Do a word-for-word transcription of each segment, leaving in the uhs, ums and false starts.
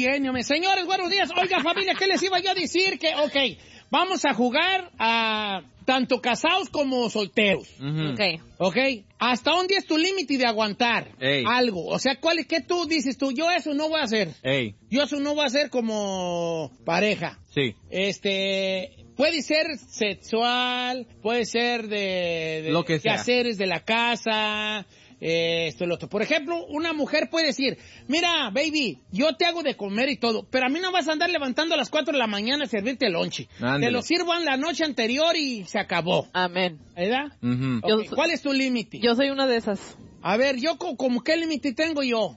tiene, hombre. Señores, buenos días. Oiga, familia, ¿qué les iba yo a decir? Que, ok, vamos a jugar a tanto casados como solteros. Uh-huh. Ok. Ok. ¿Hasta dónde es tu límite de aguantar Ey. algo? O sea, ¿cuál es que tú dices tú? Yo eso no voy a hacer. Ey, Yo eso no voy a hacer como pareja. sí. Este, puede ser sexual, puede ser de, de Lo que sea. quehaceres de la casa, eh, esto y lo otro. Por ejemplo, una mujer puede decir, mira, baby, yo te hago de comer y todo, pero a mí no vas a andar levantando a las cuatro de la mañana a servirte el lonche. Ándale. Te lo sirvo en la noche anterior y se acabó. Amén. ¿Verdad? Ujú. Ok, Yo- ¿cuál es tu límite? Yo soy una de esas. A ver, yo co- como qué límite tengo yo.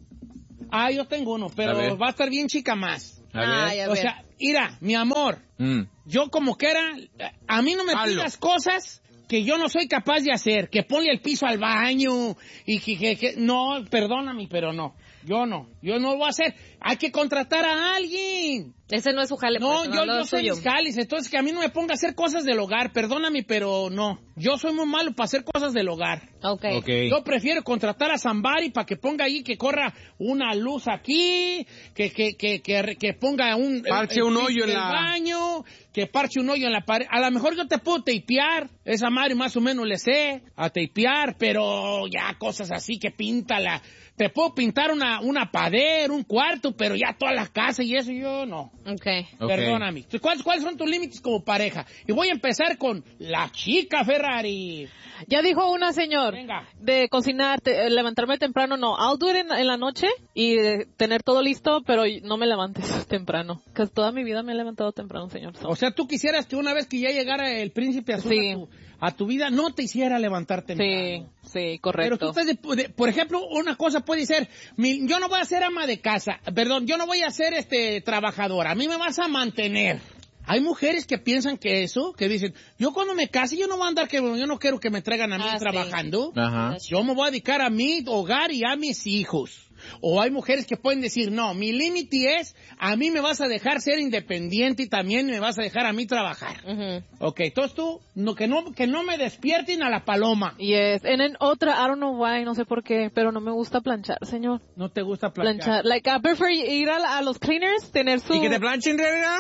Ah, yo tengo uno, A ver. pero va a estar bien chica más. A ver. Ay, a O ver. sea, mira, mi amor, Mm. yo como que era, a mí no me Halo. pidas cosas que yo no soy capaz de hacer, que ponle el piso al baño y que, que- que- no, perdóname, pero no, yo no, yo no lo voy a hacer. Hay que contratar a alguien. Ese no es su jale. No, pues, yo, lo yo soy suyo. mis jalis, entonces que a mí no me ponga a hacer cosas del hogar, perdóname, pero no, yo soy muy malo para hacer cosas del hogar. Ok. Ok. Yo prefiero contratar a Zambari para que ponga ahí, que corra una luz aquí, que, que, que, que, que ponga un... Parche un hoyo en el la- baño, que parche un hoyo en la pared. A lo mejor yo te puedo teipear, esa madre más o menos le sé a teipear, pero ya cosas así que píntala. Te puedo pintar una, una pared, un cuarto, pero ya toda la casa y eso yo no. Ok. Ok. Perdóname. Entonces, ¿Cuáles, ¿Cuáles son tus límites como pareja? Y voy a empezar con la chica Ferrari. Ya dijo una, señor. Venga. De cocinar, te- eh, levantarme temprano, no. I'll do it en, en la noche y eh, tener todo listo, pero no me levantes temprano. Que toda mi vida me he levantado temprano, señor. So. O sea, tú quisieras que una vez que ya llegara el príncipe azul Sí. a, tu, a tu vida, no te hiciera levantarte Sí, temprano. sí, correcto. Pero tú estás, de- de- por ejemplo, una cosa puede ser, mi- yo no voy a ser ama de casa, perdón, yo no voy a ser este trabajadora, a mí me vas a mantener. Hay mujeres que piensan que eso, que dicen, yo cuando me case, yo no voy a andar, que yo no quiero que me traigan a mí Ah, sí. trabajando. Ajá. Yo me voy a dedicar a mi hogar y a mis hijos. O hay mujeres que pueden decir, no, mi límite es, a mí me vas a dejar ser independiente y también me vas a dejar a mí trabajar. Ujú. Ok, entonces tú, no, que, no, que no me despierten a la paloma. Yes. En, en otra, I don't know why, no sé por qué, pero no me gusta planchar, señor. No te gusta planchar. Planchar. Like, I prefer ir a, a los cleaners, tener su... ¿Y que te planchen, realidad?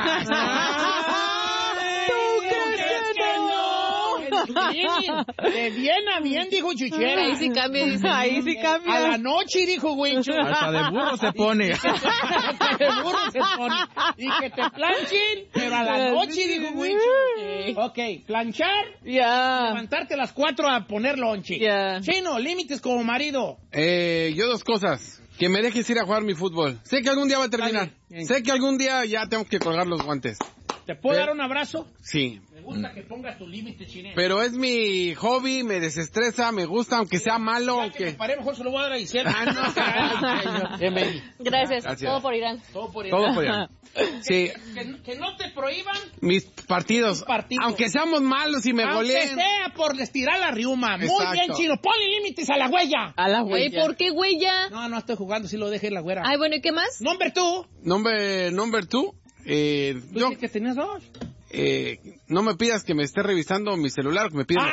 ¿Tú crees que no? De bien a bien, dijo Chuchera. Ahí sí cambia, dice. Ahí sí cambia. A la noche, dijo Wincho. Hasta de burro se pone. De burro se pone. Y que te planchen, pero a la noche, dijo Wincho. Sí. Ok, planchar, Ya. levantarte a las cuatro a poner lonche. Ya. Chino, límites como marido. Eh, yo dos cosas. Que me dejes ir a jugar mi fútbol. Sé que algún día va a terminar. Está bien. Sé que algún día ya tengo que colgar los guantes. ¿Te puedo ¿Eh? dar un abrazo? Sí. Me gusta que pongas tu límite, Chino. Pero es mi hobby, me desestresa, me gusta, aunque sea malo, Ya que me aunque... paré, mejor se lo voy a dar a Isela. Ah, no, caray. Bienvenido. Gracias. Gracias. Todo por Irán. Todo por Todo por allá. Sí, Que, que no te prohíban, mis partidos, Partidos. aunque seamos malos y me aunque goleen. sea por estirar la riuma. Muy Exacto. bien, Chino. Ponle límites a la huella. A la Oye, huella. ¿por qué, güey, ya? No, no estoy jugando, si lo dejé la güera. Ay, bueno, ¿y qué más? Nombre tú. Number, number two, eh, Tú yo, dices que tenías dos. eh, no me pidas que me esté revisando mi celular, que me pidas...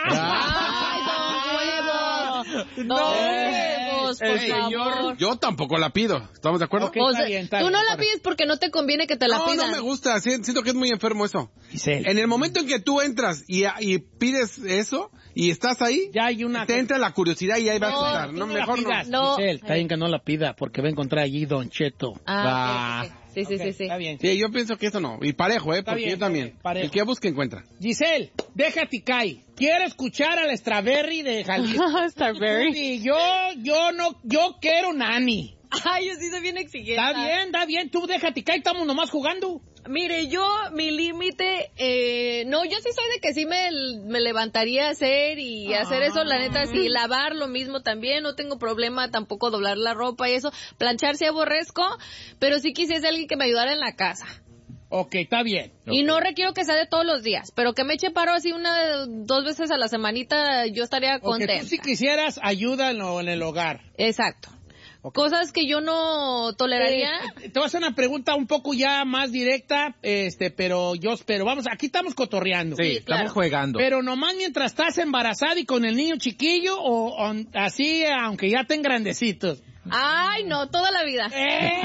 Ah. ¡Ay, don huevos! No. Huevos, por El favor. señor, yo tampoco la pido, ¿estamos de acuerdo? Ok, O está sea, bien, está tú bien, no está la bien. pides porque no te conviene que te la No, pidan. no me gusta, si- siento que es muy enfermo eso. Giselle. En el momento en que tú entras y, y pides eso y estás ahí, Ya hay una... te entra la curiosidad y ahí vas No, a estar. Tú No, no la mejor no. pidas, no. Giselle, está bien que no la pida, porque va a encontrar allí Don Cheto. Ah, ok, ok, ok. Sí, sí, Ok, sí, sí. Está bien. Sí, yo pienso que eso no. Y parejo, ¿eh? Está Porque bien, yo está también. bien, parejo. El que busca encuentra. Giselle, déjate caer. Quiero escuchar a la Strawberry de Jalisco. Starberry. Sí, yo, yo no, yo quiero nani. Ay, yo sí soy bien exigente. Está bien, está bien, tú déjate caer, estamos nomás jugando. Mire, yo, mi límite, eh, no, yo sí soy de que sí me, me levantaría a hacer y hacer eso, la neta, sí, lavar lo mismo también, no tengo problema tampoco doblar la ropa y eso, planchar sí aborrezco, pero sí quisiese alguien que me ayudara en la casa. Ok, está bien. Y no requiero que sea de todos los días, pero que me eche paro así una, dos veces a la semanita, yo estaría Porque contenta. tú si quisieras ayuda en, lo- en el hogar. Exacto. Okay. Cosas que yo no toleraría. Eh, te voy a hacer una pregunta un poco ya más directa, este, pero yo, pero vamos, aquí estamos cotorreando. Sí, Sí, estamos claro. jugando. Pero nomás mientras estás embarazada y con el niño chiquillo, o, o así, aunque ya estén grandecitos. Ay, no, toda la vida. ¡Eh!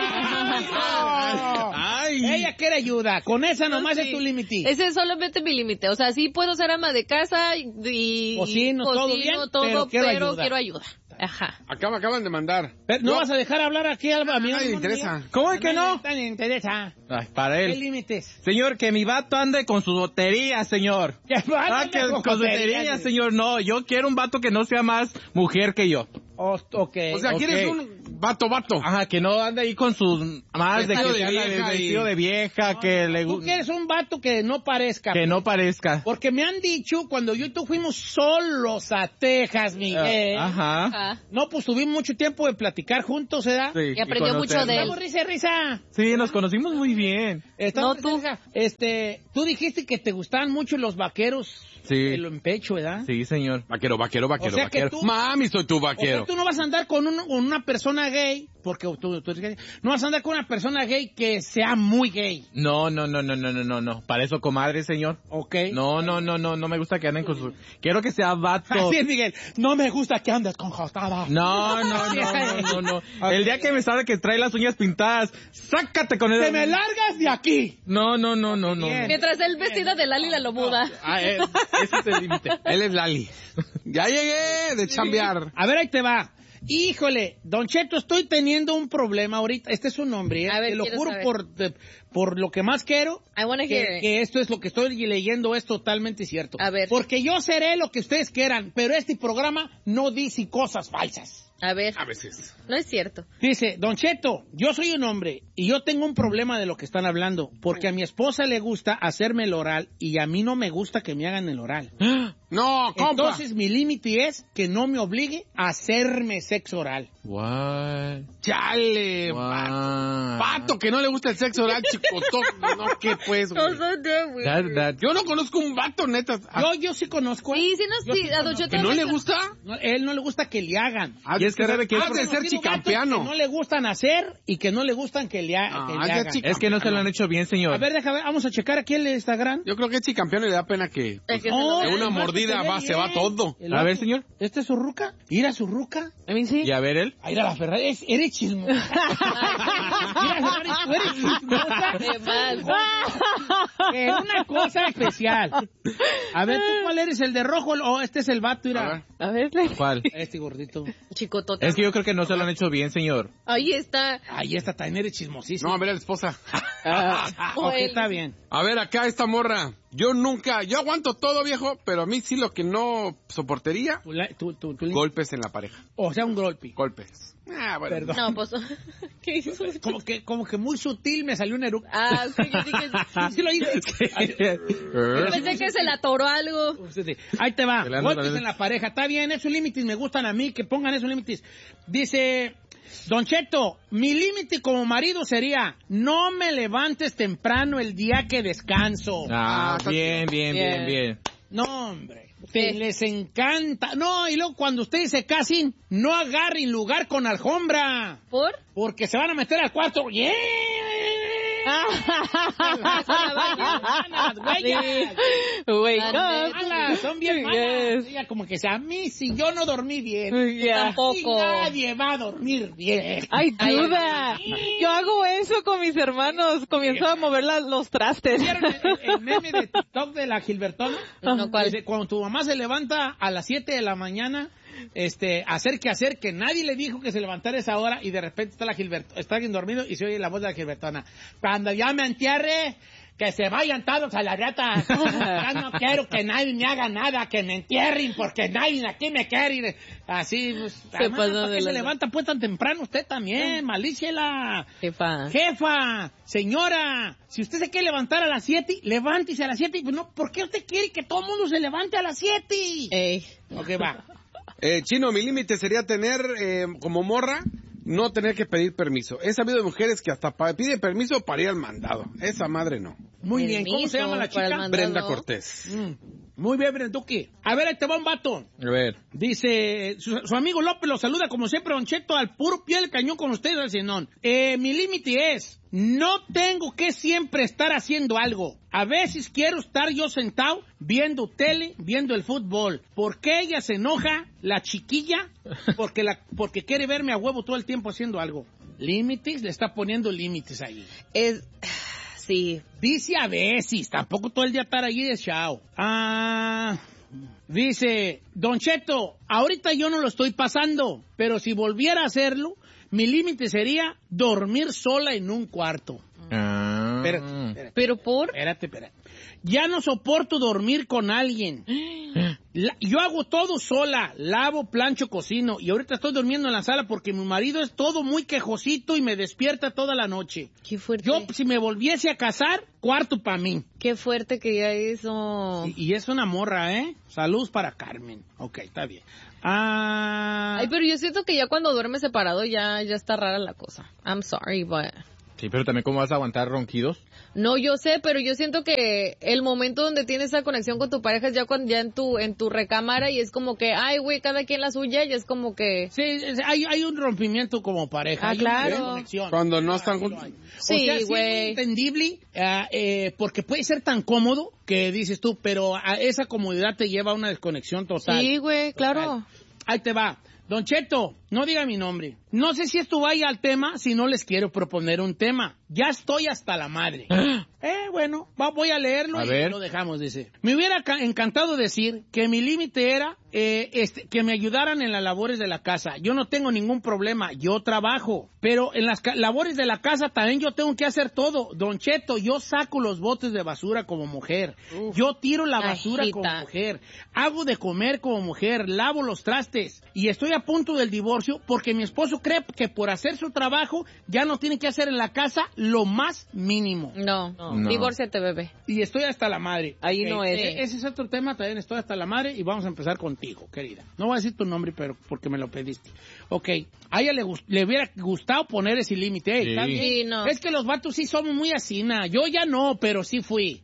Ay. Ella quiere ayuda. Con esa nomás Sí. es tu límite. Ese es solamente mi límite. O sea, sí puedo ser ama de casa y, y Cocino, todo bien, todo, pero quiero ayuda. quiero ayuda. Ajá. Acá me acaban de mandar. Pero, ¿no Yo- vas a dejar hablar aquí al a mi A nadie le hermano interesa. mío? ¿Cómo es que no? A nadie le interesa. Ay, para ¿Qué él. límites? Señor, que mi vato ande con su botería, señor. Que Ah, ande que con con su botería, botería, sí. señor. No, yo quiero un vato que no sea más mujer que yo. Oh, ok. O sea, ok. ¿quieres un vato, vato? Ajá, que no ande ahí con sus más de, Vestido que de sea vieja y- vestido de vieja, que le Tú gu- quieres un vato que no parezca. que no parezca. Porque me han dicho, cuando yo y tú fuimos solos a Texas, Miguel. Ajá. Ajá. No, pues tuvimos mucho tiempo de platicar juntos, ¿verdad? Sí, Y aprendió mucho conocernos. de él. Estamos risa, risa. Sí, nos conocimos muy bien. Estamos No, tú. risa, risa. Este, tú dijiste que te gustaban mucho los vaqueros. Sí. El en pecho, ¿verdad? Sí, señor. Vaquero, vaquero, vaquero, O sea que vaquero. tú- Mami, soy tu O sea, vaquero. tú no vas a andar con, un- con una persona gay, porque tú, tú eres gay. No vas a andar con una persona gay que sea muy gay, No, no, no, no, no, no, no, no. Para eso, comadre, señor. ¿ok? No, no, no, no, no me gusta que anden con su... Quiero que sea vato. Así es, Miguel. No me gusta que andes con jostada. No, no, no, no, no, no. El día que me sabe que trae las uñas pintadas, sácate con él. ¡Te me largas de aquí! No, no, no, no, no. Bien. Mientras él vestida de Lali la lobuda. Ah, eh, ese es el límite. Él es Lali. Ya llegué de chambear. A ver, ahí te va. Híjole, Don Cheto, estoy teniendo un problema ahorita. Este es un nombre, ¿eh? A ver, Te lo quiero juro saber. por, de- por lo que más quiero. I wanna hear Que, it. que esto es lo que estoy leyendo, es totalmente cierto. A ver. Porque yo seré lo que ustedes quieran, pero este programa no dice cosas falsas. A ver, A veces. no es cierto. Dice, Don Cheto, yo soy un hombre y yo tengo un problema de lo que están hablando, porque a mi esposa le gusta hacerme el oral y a mí no me gusta que me hagan el oral. No, compa. Entonces mi límite es que no me obligue a hacerme sexo oral. What? Chale, What? vato. Vato que no le gusta el sexo oral, chicotón. No, ¿qué pues, güey? That, that- Yo no conozco un vato, neta. Ah, Yo, yo sí conozco. Sí, sí nos... Yo Sí, sí a Don conozco. Cheto ¿Que no le nos- gusta? No, él no le gusta que le hagan. Ah, Y es que sabe que- has de ser Conocido gatos chicampeano. Que no le gustan hacer y que no le gustan que le, ha- Ah, que le ya hagan. chica- Es que no se lo han hecho bien, señor. A ver, déjame, vamos a checar aquí el Instagram. Yo creo que es chicampeano y le da pena que... Es que se Oh, lo- de una el vato mordida se ve va- se va bien. todo. El A vato- ver, señor. ¿Esta es su ruca? ¿Ir a su ruca? A mí sí. Y a ver él. A ir a la Ferrari. Es- Eres chismosa. Mira, Ferrari, tú eres chismosa. Qué mal. Que una cosa especial. A ver, ¿tú cuál eres? ¿El de rojo o este es el vato? A Mira. ver. A ver, le- ¿Cuál? Este gordito. Chicotota. Es que yo creo que no se lo han hecho bien, señor. Ahí está. Ay, esta también eres chismosísima. No, a ver a la esposa. Ah, ok, está bien. A ver, acá esta morra. Yo nunca, yo aguanto todo, viejo, pero a mí sí lo que no soportaría, Tu la- tu- tu- tu- golpes en la pareja. O sea, un golpe. Golpes. Ah, bueno. Perdón. No, pues... ¿Qué hizo? Como que, como que muy sutil me salió un eructo. Ah, sí, yo dije... Sí lo hice. Yo pensé que se le atoró algo. Ahí te va. Se le anda Golpes saliendo. en la pareja. Está bien, esos límites me gustan a mí, que pongan esos límites. Dice, Don Cheto, mi límite como marido sería, no me levantes temprano el día que descanso. Ah, bien, bien, bien, Bien. bien. No, hombre. Te Sí. les encanta. No, y luego cuando ustedes se casen, no agarren lugar con alfombra. ¿Por? Porque se van a meter al cuarto. ¡Yeah! Las huellas. Wake Ande. up. Malas, son bien Yes. malas. Ella como que sea, a mí si yo no dormí bien, Yeah. Tampoco. nadie va a dormir bien. Ay, duda. Yo hago eso con mis hermanos. Comienzo a mover la- los trastes. ¿Vieron el, el- el meme de TikTok de la Gilbertona? No, ¿cuál? Dice, cuando tu mamá se levanta a las siete de la mañana, este, hacer que hacer, que nadie le dijo que se levantara a esa hora y de repente está la Gilbert, está alguien dormido y se oye la voz de la Gilbertona. Cuando ya me entierre, que se vayan todos a la rata. Ya no quiero que nadie me haga nada, que me entierren porque nadie aquí me quiere. Así, pues, además, pasó ¿por de qué se lanza. levanta pues tan temprano usted también? Malíciela. Jefa. Jefa, señora, si usted se quiere levantar a las siete, levántese a las siete. Pues no, ¿por qué usted quiere que todo el mundo se levante a las siete? Ey. Ok, va. Eh, Chino, mi límite sería tener, eh, como morra, no tener que pedir permiso. He sabido de mujeres que hasta pa- piden permiso para ir al mandado. Esa madre no. Muy bien, ¿cómo se Permiso llama la para el chica? mandado. Brenda Cortés. Mm. Muy bien, Brenduki. A ver, ahí te va un vato. A ver. Dice, su, su amigo López lo saluda como siempre, Don Cheto, al puro pie del cañón con ustedes, al Zenón. Eh, mi límite es, no tengo que siempre estar haciendo algo. A veces quiero estar yo sentado viendo tele, viendo el fútbol. ¿Por qué ella se enoja, la chiquilla? Porque, la, porque quiere verme a huevo todo el tiempo haciendo algo. Límites, le está poniendo límites ahí. Es... Sí. Dice a veces, tampoco todo el día estar allí de chao. Ah, dice, Don Cheto, ahorita yo no lo estoy pasando, pero si volviera a hacerlo, mi límite sería dormir sola en un cuarto. Ah. Espérate, espérate. ¿Pero por? Espérate, espérate. Ya no soporto dormir con alguien. La, yo hago todo sola, lavo, plancho, cocino, y ahorita estoy durmiendo en la sala porque mi marido es todo muy quejosito y me despierta toda la noche. Qué fuerte. Yo, si me volviese a casar, cuarto para mí. Qué fuerte que ya eso. Y, y es una morra, ¿eh? Saludos para Carmen. Ok, está bien. Ah... Ay, pero yo siento que ya cuando duerme separado ya, ya está rara la cosa. I'm sorry, but... Sí, pero también ¿cómo vas a aguantar ronquidos? No, yo sé, pero yo siento que el momento donde tienes esa conexión con tu pareja es ya cuando ya en tu en tu recámara y es como que, ay, güey, cada quien la suya y es como que... Sí, es- hay, hay un rompimiento como pareja. Ah, hay una claro. desconexión. Cuando no Claro, están sí lo juntos. hay. Sí, o sea, sí es muy güey. entendible, ah, eh, porque puede ser tan cómodo que dices tú, pero a esa comodidad te lleva a una desconexión total. Sí, güey, claro. Total. Ahí te va. Don Cheto, no diga mi nombre. No sé si esto vaya al tema, si no les quiero proponer un tema. Ya estoy hasta la madre. Eh, bueno, va, voy a leerlo A y ver. lo dejamos, dice. Me hubiera ca- encantado decir que mi límite era eh, este, que me ayudaran en las labores de la casa. Yo no tengo ningún problema, yo trabajo. Pero en las ca- labores de la casa también yo tengo que hacer todo. Don Cheto, yo saco los botes de basura como mujer. Yo tiro la basura Ajita. como mujer. Hago de comer como mujer. Lavo los trastes. Y estoy a punto del divorcio porque mi esposo cree que por hacer su trabajo ya no tiene que hacer en la casa lo más mínimo. No, no. No. Divórciate, bebé. Y estoy hasta la madre. Ahí no es. E- ese es otro tema, también estoy hasta la madre y vamos a empezar contigo, querida. No voy a decir tu nombre, pero porque me lo pediste. Ok, a ella le, gust- le hubiera gustado poner ese límite. Ey, Sí. ¿está bien? Sí, no. Es que los vatos sí somos muy asina. Yo ya no, pero sí fui.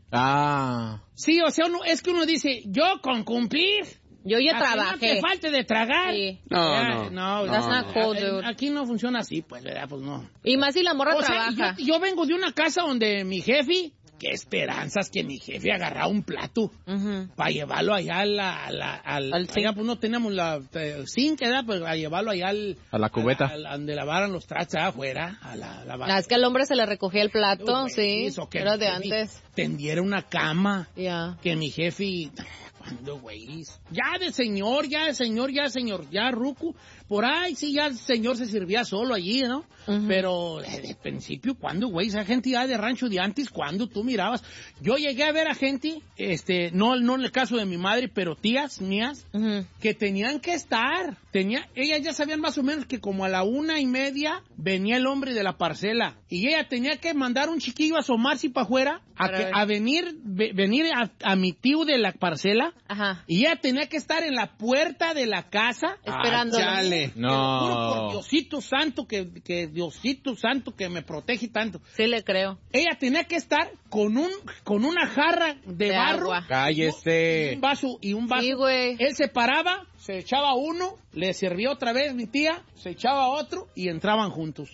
Ah. Sí, o sea, uno, es que uno dice, yo con cumplir... Yo ya a que trabajé. No te falte de tragar. Sí. No, Ya, no. no, That's no, not cool, a- dude. Aquí no funciona así, pues, ¿verdad? Pues no. Y más si la morra O sea, trabaja. yo, yo vengo de una casa donde mi jefe, qué esperanzas que mi jefe agarrara un plato Ujú. para llevarlo allá a la, a la- al, Al zinc. allá, pues no teníamos la eh, zinc, ¿verdad? Pues a llevarlo allá al, A la cubeta. a la- a donde lavaran los trastes allá afuera, a la, la Ah, es que al hombre se le recogía el plato, Uy, sí. eso, que Era mi de jefe antes. tendiera una cama, Ya. que mi jefe... ¿Cuándo, güey? Ya de señor, ya de señor, ya de señor, ya ruco. Por ahí sí, ya el señor se servía solo allí, ¿no? Ujú. Pero eh, de principio, ¿cuándo, güey? Esa gente ya de rancho de antes, ¿cuándo tú mirabas? Yo llegué a ver a gente, este, no, no en el caso de mi madre, pero tías mías, Ujú. que tenían que estar. Tenía, ellas ya sabían más o menos que como a la una y media venía el hombre de la parcela. Y ella tenía que mandar un chiquillo a asomarse para afuera, a, Para que- ver. a venir, ve- venir a, a mi tío de la parcela. Ajá. Y ella tenía que estar en la puerta de la casa. Esperándolo. Ah, chale. Te lo juro por No. Diosito santo, que, que Diosito santo que me protege tanto. Sí le creo. Ella tenía que estar con un con una jarra de, De barro. agua. Cállese. Y un vaso y un vaso. Sí, güey. Él se paraba, se echaba uno, le servía otra vez mi tía, se echaba otro y entraban juntos.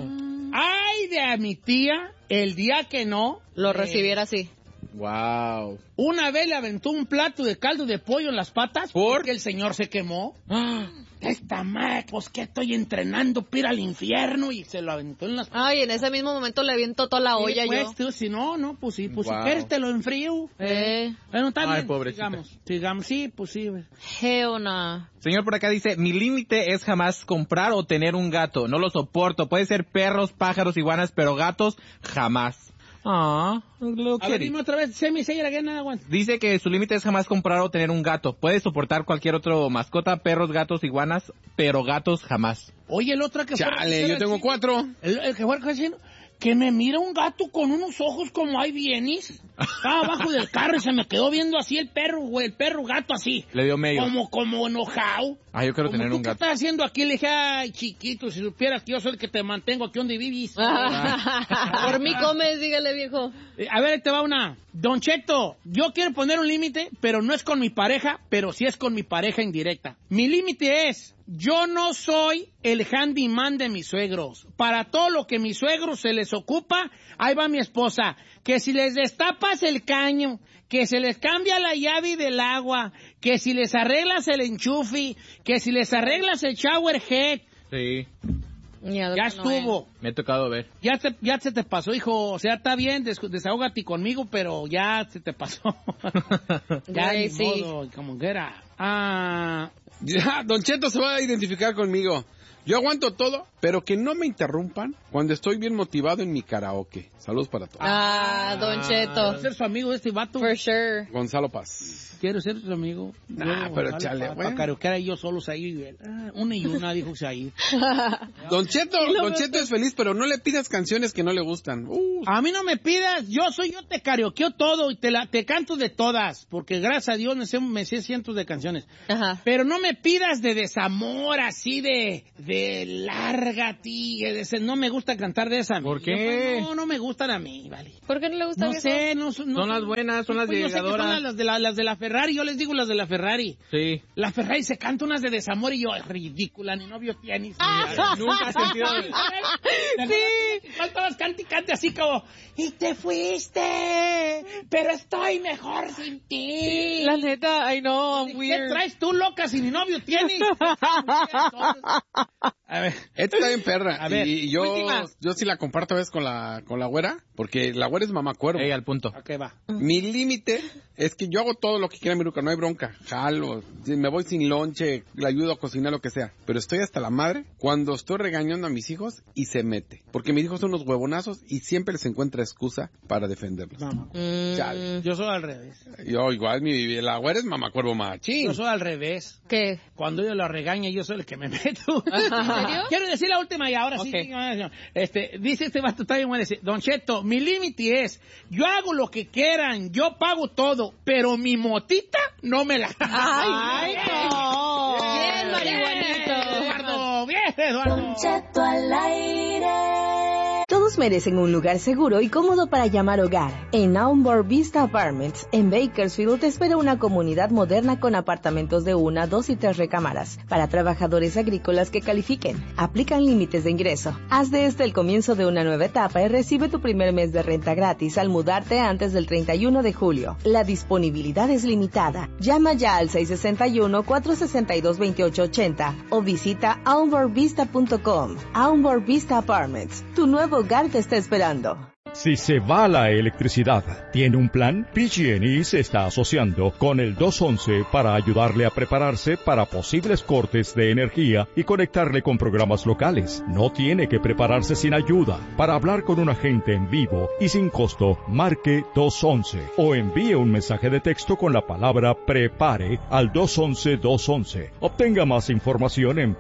Ay, de a mi tía, el día que no. Lo eh, recibiera así. Wow. Una vez le aventó un plato de caldo de pollo en las patas ¿Por? porque el señor se quemó. Esta madre, pues que estoy entrenando para ir al infierno y se lo aventó en las patas. Ay, en ese mismo momento le aviento toda la olla Sí, pues, yo. tú, si no, no, pues sí, pues Wow. si quieres te lo enfrío. Eh. Bueno, está Ay, bien, pobrecita. sigamos, sigamos, sí, pues sí. Hell no. Señor por acá dice, mi límite es jamás comprar o tener un gato. No lo soporto. Puede ser perros, pájaros, iguanas, pero gatos jamás. Ah, lo A ver, dime otra vez, Semi, say it again, nada, aguanta. Dice que su límite es jamás comprar o tener un gato. Puede soportar cualquier otro mascota, perros, gatos, iguanas, pero gatos jamás. Oye, el otro que fue... Chale, yo tengo cuatro. El, el que fue al casino, que me mira un gato con unos ojos como hay bienis. Estaba abajo del carro y se me quedó viendo así el perro, güey, el perro gato así. Le dio medio. Como, como enojado. Ah, yo quiero Como tener tú, un ¿qué gato. estás haciendo aquí? Le dije, ay, chiquito, si supieras que yo soy el que te mantengo aquí donde vivís. Por mí comes, dígale, viejo. Eh, A ver, ahí te va una. Don Cheto, yo quiero poner un límite, pero no es con mi pareja, pero sí es con mi pareja indirecta. Mi límite es, yo no soy el handyman de mis suegros. Para todo lo que mis suegros se les ocupa, ahí va mi esposa. Que si les destapas el caño, que se les cambia la llave del agua, que si les arreglas el enchufe, que si les arreglas el shower head, Sí, ya estuvo. me ha tocado ver. Ya, te, ya se te pasó, hijo. O sea, está bien, des, desahógate conmigo, pero ya se te pasó. ya, Güey, ni sí. modo, como que era. Ah, Ya, Don Cheto se va a identificar conmigo. Yo aguanto todo, pero que no me interrumpan cuando estoy bien motivado en mi karaoke. Saludos para todos. Ah, Don quiero Cheto. ser su amigo de este vato. For sure. Gonzalo Paz. Quiero ser su amigo. Nah, Yo, pero vale, chale, pa- güey. pa' karaokear ahí yo solos ahí. Ah, una y una dijo que se ahí. Don Cheto, Don Cheto es feliz, pero no le pidas canciones que no le gustan. Uh, A mí no me pidas, yo soy yo, te karaokeo todo y te, la, te canto de todas, porque gracias a Dios me sé, me sé cientos de canciones. Ajá. Pero no me pidas de desamor, así de, de lárgate, de ese- no me gusta cantar de esa. ¿Por Yo, qué? pues, no, no me gustan a mí, vale. ¿Por qué no le gusta, No viejo? sé, no, son- no Son las buenas, son las Pues yo sé que son llegadoras. las de, la, las de la Ferrari, yo les digo las de la Ferrari. Sí. La Ferrari se canta unas de desamor y yo, es ridícula, ni novio tienes. Nunca he sentido... Sí. Faltabas cante y cante así como, y te fuiste, pero estoy mejor sin ti. La neta, I know, I'm ¿Qué weird. traes tú, loca, si ni novio tienes? A ver. Esta está bien perra. A ver, y yo, última. yo sí la comparto a veces con la, con la güera, porque la güera es mamá cuervo. Ey, al punto. Ok, va. Mi límite es que yo hago todo lo que quiera mi ruca, no hay bronca. Jalo, si me voy sin lonche, le ayudo a cocinar, lo que sea. Pero estoy hasta la madre cuando estoy regañando a mis hijos y se mete. Porque mis hijos son unos huevonazos y siempre les encuentra excusa para defenderlos. No, no. Mm, Chale. Yo soy al revés. Yo igual, mi, la güera es mamá cuervo machín. Yo soy al revés. ¿Qué? Cuando yo lo regaña, yo soy el que me meto. ¿En serio? Quiero decir la última y ahora sí. Ok. Este, dice este vato, está bien bueno, dice, Don Cheto, mi límite es, yo hago lo que quieran, yo pago todo, pero mi motita no me la... Ay, no. Bien, marihuanito. Eduardo, bien, Eduardo. Cheto al aire. Todos merecen un lugar seguro y cómodo para llamar hogar. En Aumber Vista Apartments, en Bakersfield, te espera una comunidad moderna con apartamentos de una, dos y tres recámaras para trabajadores agrícolas que califiquen. Aplican límites de ingreso. Haz de este el comienzo de una nueva etapa y recibe tu primer mes de renta gratis al mudarte antes del treinta y uno de julio. La disponibilidad es limitada. Llama ya al seis seis uno, cuatro seis dos, dos ocho ocho cero o visita aumber vista punto com. Aumber Vista Apartments, tu nuevo hogar te está esperando. Si se va la electricidad, ¿tiene un plan? P G and E se está asociando con el dos once para ayudarle a prepararse para posibles cortes de energía y conectarle con programas locales. No tiene que prepararse sin ayuda. Para hablar con un agente en vivo y sin costo, marque dos once o envíe un mensaje de texto con la palabra prepare al dos once dos once. Obtenga más información en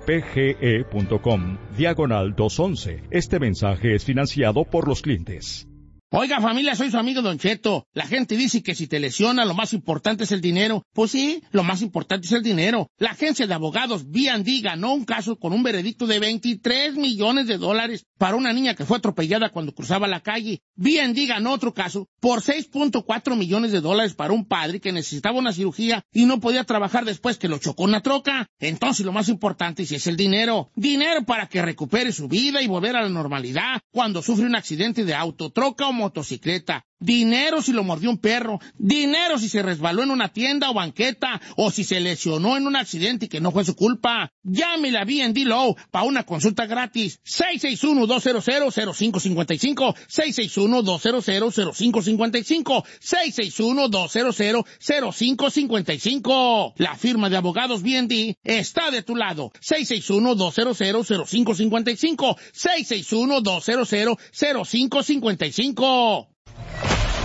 pge.com diagonal dos once. Este mensaje es financiado por los clientes. Oiga, familia, soy su amigo Don Cheto. La gente dice que si te lesiona, lo más importante es el dinero. Pues sí, lo más importante es el dinero. La agencia de abogados B and D ganó un caso con un veredicto de veintitrés millones de dólares para una niña que fue atropellada cuando cruzaba la calle. B and D ganó otro caso por seis punto cuatro millones de dólares para un padre que necesitaba una cirugía y no podía trabajar después que lo chocó una troca. Entonces lo más importante sí es el dinero. Dinero para que recupere su vida y volver a la normalidad cuando sufre un accidente de auto, troca o motocicleta. Dinero si lo mordió un perro. Dinero si se resbaló en una tienda o banqueta o si se lesionó en un accidente y que no fue su culpa. Llámele a B and D Law para una consulta gratis. seis seis uno, dos cero cero, cero cinco cinco cinco. seis seis uno, dos cero cero, cero cinco cinco cinco. seis seis uno, dos cero cero, cero cinco cinco cinco. La firma de abogados B and D está de tu lado. seis seis uno, dos cero cero, cero cinco cinco cinco. seis seis uno, dos cero cero, cero cinco cinco cinco.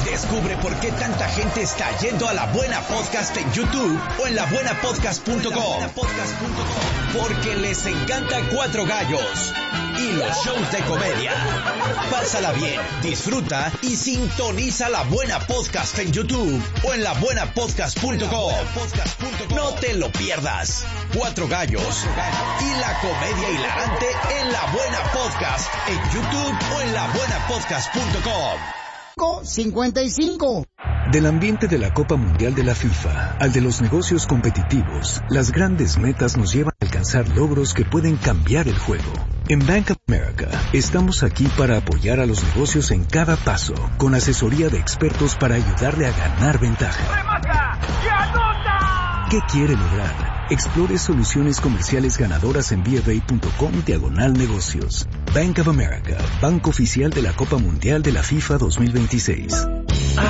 Descubre por qué tanta gente está yendo a La Buena Podcast en YouTube o en la buena podcast punto com. Porque les encanta Cuatro Gallos y los shows de comedia. Pásala bien, disfruta y sintoniza La Buena Podcast en YouTube o en la buena podcast punto com. No te lo pierdas. Cuatro Gallos y la comedia hilarante en La Buena Podcast en YouTube o en la buena podcast punto com. cincuenta y cinco. Del ambiente de la Copa Mundial de la FIFA al de los negocios competitivos, las grandes metas nos llevan a alcanzar logros que pueden cambiar el juego. En Bank of America estamos aquí para apoyar a los negocios en cada paso, con asesoría de expertos para ayudarle a ganar ventaja. ¿Qué quiere lograr? Explore soluciones comerciales ganadoras en b f a punto com diagonal negocios. Bank of America, banco oficial de la Copa Mundial de la FIFA dos mil veintiséis.